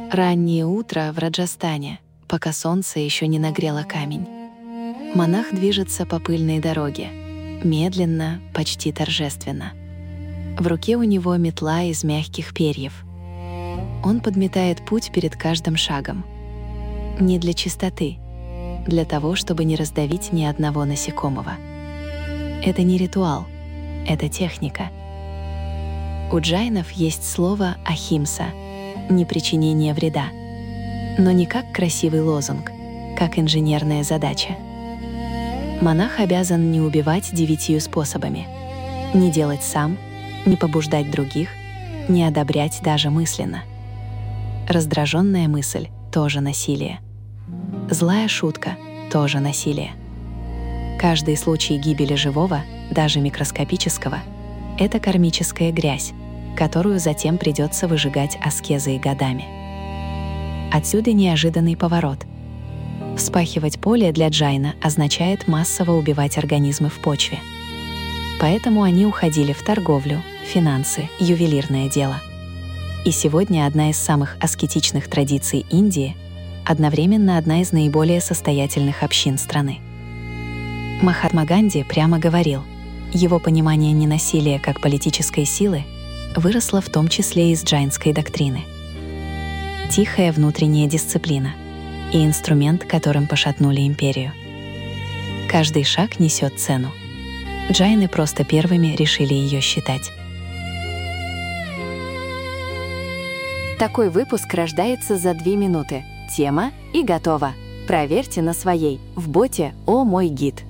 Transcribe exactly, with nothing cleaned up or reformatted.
Раннее утро в Раджастане, пока солнце еще не нагрело камень. Монах движется по пыльной дороге, медленно, почти торжественно. В руке у него метла из мягких перьев. Он подметает путь перед каждым шагом. Не для чистоты, для того, чтобы не раздавить ни одного насекомого. Это не ритуал, это техника. У джайнов есть слово «ахимса» — непричинение вреда, но не как красивый лозунг, как инженерная задача. Монах обязан не убивать девятью способами, не делать сам, не побуждать других, не одобрять даже мысленно. Раздраженная мысль — тоже насилие. Злая шутка — тоже насилие. Каждый случай гибели живого, даже микроскопического, — это кармическая грязь, которую затем придется выжигать аскезой годами. Отсюда неожиданный поворот. Вспахивать поле для джайна означает массово убивать организмы в почве. Поэтому они уходили в торговлю, финансы, ювелирное дело. И сегодня одна из самых аскетичных традиций Индии — одновременно одна из наиболее состоятельных общин страны. Махатма Ганди прямо говорил, его понимание ненасилия как политической силы выросло в том числе из джайнской доктрины. Тихая внутренняя дисциплина и инструмент, которым пошатнули империю. Каждый шаг несет цену. Джайны просто первыми решили ее считать. Такой выпуск рождается за две минуты. Тема и готово. Проверьте на своей в боте «О мой гид».